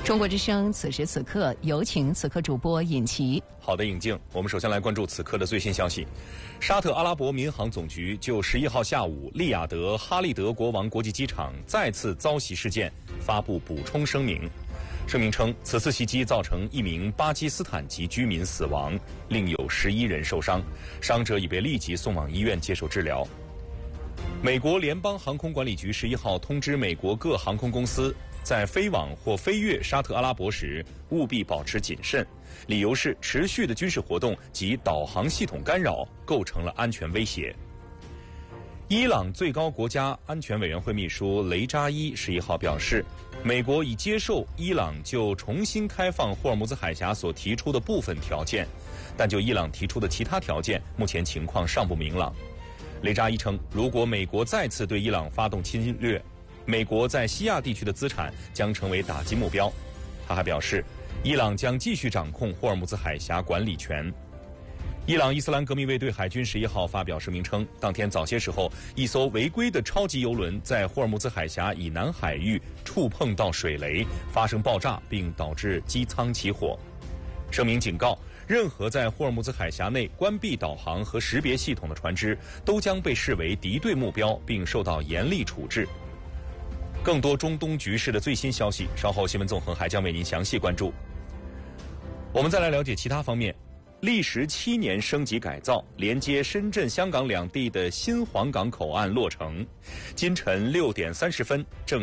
中国之声此时此刻有请此刻主播尹奇。 好的，尹静，我们首先来关注此刻的最新消息。沙特阿拉伯民航总局就11号下午利雅得哈利德国王国际机场再次遭袭事件发布补充声明。声明称，此次袭击造成1名巴基斯坦籍居民死亡，另有11人受伤，伤者已被立即送往医院接受治疗。美国联邦航空管理局11号通知美国各航空公司，在飞往或飞越沙特阿拉伯时，务必保持谨慎，理由是持续的军事活动及导航系统干扰构成了安全威胁。伊朗最高国家安全委员会秘书雷扎伊11号表示，美国已接受伊朗就重新开放霍尔木兹海峡所提出的部分条件，但就伊朗提出的其他条件，目前情况尚不明朗。雷扎伊称，如果美国再次对伊朗发动侵略，美国在西亚地区的资产将成为打击目标。他还表示，伊朗将继续掌控霍尔木兹海峡管理权。伊朗伊斯兰革命卫队海军11号发表声明称，当天早些时候，一艘违规的超级油轮在霍尔木兹海峡以南海域触碰到水雷，发生爆炸，并导致机舱起火。声明警告，任何在霍尔木兹海峡内关闭导航和识别系统的船只都将被视为敌对目标，并受到严厉处置。更多中东局势的最新消息，稍后新闻纵横还将为您详细关注。我们再来了解其他方面。历时7年升级改造，连接深圳、香港两地的新皇岗口岸落成，今晨6点30分正